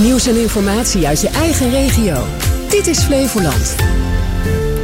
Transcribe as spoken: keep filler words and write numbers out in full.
Nieuws en informatie uit je eigen regio. Dit is Flevoland.